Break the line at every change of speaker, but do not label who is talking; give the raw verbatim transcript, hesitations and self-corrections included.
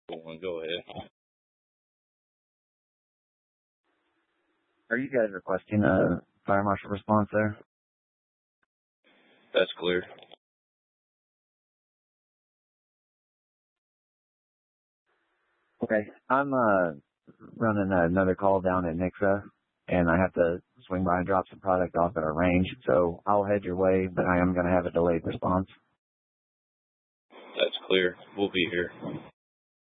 One, go ahead.
Are you guys requesting a fire marshal response there?
That's clear.
Okay. I'm uh running another call down at Nixa, and I have to swing by and drop some product off at our range, so I'll head your way, but I am going to have a delayed response.
That's clear. We'll be here.